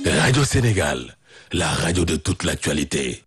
Radio Sénégal, la radio de toute l'actualité.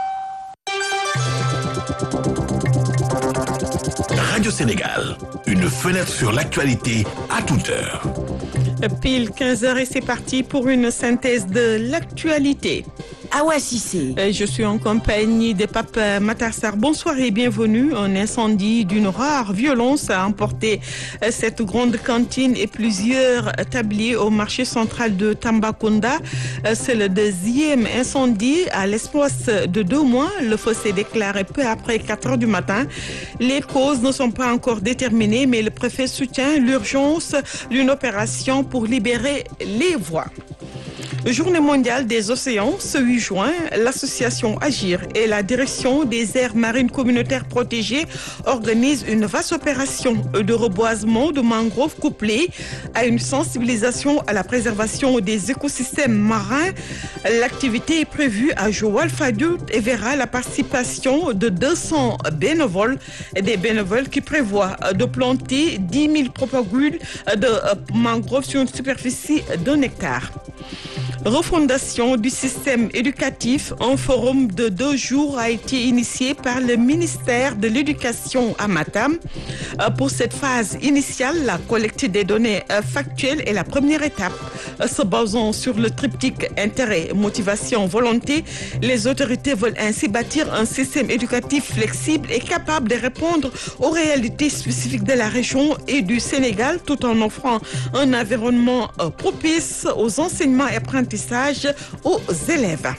Radio Sénégal, une fenêtre sur l'actualité à toute heure. Pile 15h et c'est parti pour une synthèse de l'actualité. Awa Cissé. Je suis en compagnie de Pape Matarsar. Bonsoir et bienvenue. Un incendie d'une rare violence a emporté cette grande cantine et plusieurs tabliers au marché central de Tambacounda. C'est le deuxième incendie à l'espace de 2 mois. Le feu s'est déclaré peu après 4h du matin. Les causes ne sont pas encore déterminées, mais le préfet soutient l'urgence d'une opération pour libérer les voies. Journée mondiale des océans, ce 8 juin, l'association Agir et la direction des aires marines communautaires protégées organisent une vaste opération de reboisement de mangroves couplée à une sensibilisation à la préservation des écosystèmes marins. L'activité est prévue à Joal-Fadiouth et verra la participation de 200 bénévoles, des bénévoles qui prévoient de planter 10 000 propagules de mangroves sur une superficie d'1 hectare. Refondation du système éducatif, un forum de 2 jours a été initié par le ministère de l'Éducation à Matam. Pour cette phase initiale, la collecte des données factuelles est la première étape. Se basant sur le triptyque intérêt, motivation, volonté, les autorités veulent ainsi bâtir un système éducatif flexible et capable de répondre aux réalités spécifiques de la région et du Sénégal, tout en offrant un environnement propice aux enseignements et apprentissages aux élèves.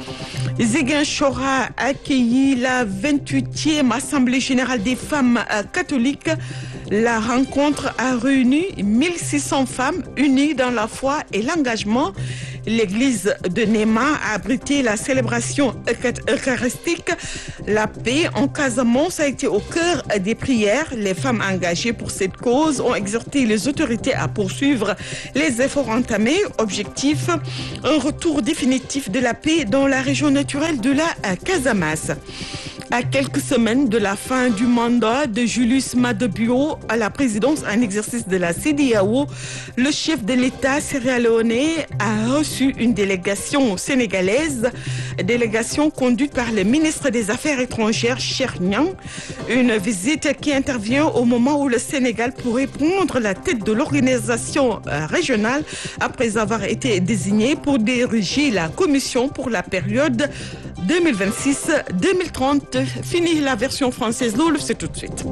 Ziguinchor a accueilli la 28e Assemblée générale des femmes catholiques. La rencontre a réuni 1600 femmes unies dans la foi et l'engagement. L'église de Néma a abrité la célébration eucharistique. La paix en Casamance a été au cœur des prières. Les femmes engagées pour cette cause ont exhorté les autorités à poursuivre les efforts entamés. Objectif, un retour définitif de la paix dans la région naturelle de la Casamance. À quelques semaines de la fin du mandat de Julius Maada Bio à la présidence en exercice de la CEDEAO, le chef de l'État sierra-léonais a reçu une délégation sénégalaise, délégation conduite par le ministre des Affaires étrangères, Cheikh Niang. Une visite qui intervient au moment où le Sénégal pourrait prendre la tête de l'organisation régionale après avoir été désigné pour diriger la commission pour la période 2026-2030. Fini la version française. Loolu c'est tout de suite.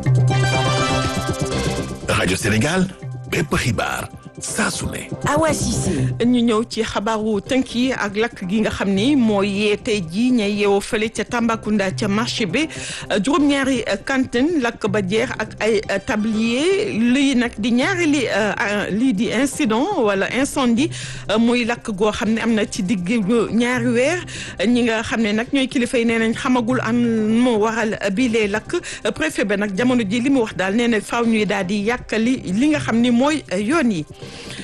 Radio Sénégal, bépp xibaar saa su ne. Awa Cissé. ñu ñëw ci xabaaru tënk yi ak lakk gi nga xam ni moo yee tey jii ña yeewoo fële ca Tambacounda ca marché bi juróom-ñaari cantine lakk ba jeex ak ay tablier lii nag di ñaari lii di incident wala incendie muy lakk goo xam ne am na ci digg ñaari weer ñi nga xam ne nag ñooy kilifa yi nee nañ xamagul an moo waral bii lee lakk préfet ba nag jamono ji li mu wax daal nee na faaw ñuy daal di yàkkali li nga xam ni mooy yoon yi.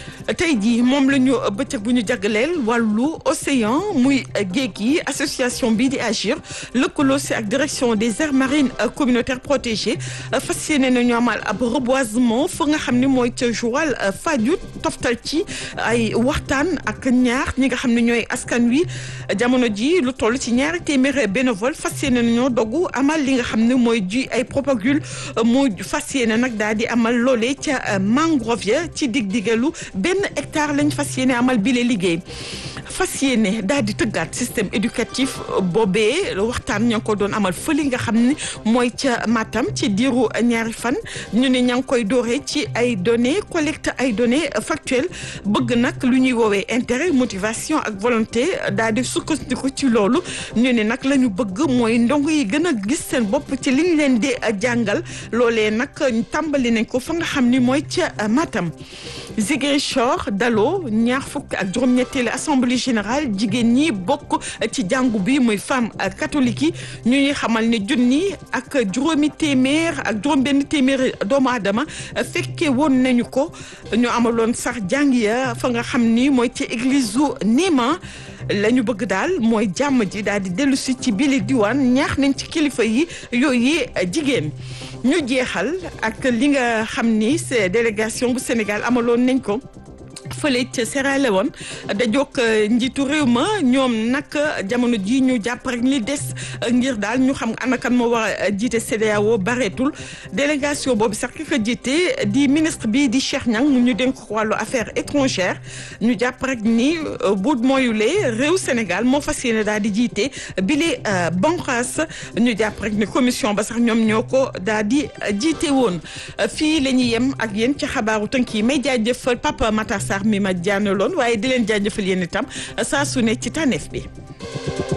tey jii moom la ñu bëccëg bu ñu jagleel wàllu océan muy géej gi association bii di Agir lëkkaloo si ak direction des aires marines communautaires protégées fas yéene nañu amal ab reboisement fa nga xam ne mooy ca Joal Fadiouth toftal ci ay waxtaan ak ñaar ñi nga xam ne ñooy askan wi jamono ji lu toll ci 200 bénévole fas yéene nañoo dogu amal li nga xam ne mooy ji ay propagule mu fas yéene nag daal di amal loolee ca mangrove ya ci dig-digalu benn hectare lañ fas yéene amal bile liggéey fas yéene daal di tëggaat système éducatif boobee waxtaan ña ngi ko doon amal fële nga xam ne mooy ca Matam ci diiru ñaari fan ñu ne ña ngi koy dooree ci ay données collecte ay données factuelles bëgg nag lu ñuy woowee intérêt motivation ak volonté daal di sukkandiku ci loolu ñu ne nag la ñu bëgg mooy ndongo yi gën a gis seen bopp ci liñ leen di jàngal loolee nag tàmbali nañ ko fa nga xam ni mooy ca Matam. Ziguinchor daloo ñaar fukk ak juróom-ñetteelu assemblée générale jigéen ñi bokk ci jàngu bi muy femme catholique yi ñu ñuy xamal ne junni ak juróomi téeméer ak juróom-benn téeméeri doomu aadama fekkee woon nañu ko ñu amaloon sax jàng ya fa nga xam ni mooy ci église u Néma la ñu bëgg daal mooy jàmm ji daal di dellu si ci bile diwaan ñaax nañ ci kilifa yi yooyu jigéen. ñu jeexal ak li nga xam ni c'est délégation bu Sénégal amaloon nañ ko fële ca Sierra Leone da jokk njiitu réew ma ñoom nag jamono ji ñu jàpp rek li des ngir daal ñu xam ana kan moo war a jiite CEDEAO bareetul délégation boobu sax ki ko jiite di ministre bi di Cheikh Niang mu ñu dénk ko wàllu affaires étrangères ñu jàpp rek ni bu mooyulee réew Sénégal moo fas yéene daal di jiite bile banqaas ñu jàpp rek ni commission ba sax ñoom ñoo ko daal di jiite woon fii la ñuy yem ak yéen ci xabaaru tënk yi may jaajëfal Papa Matar Sarr mi ma jaanaloon waaye di leen jaajëfal yéen itam saa su ne ci tànneef bi.